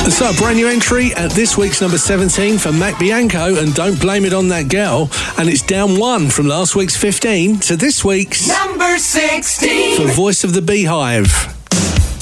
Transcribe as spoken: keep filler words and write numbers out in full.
So a brand new entry at this week's number seventeen for Mac Bianco and Don't Blame It on That Girl, and it's down one from last week's fifteen to this week's number sixteen for Voice of the Beehive.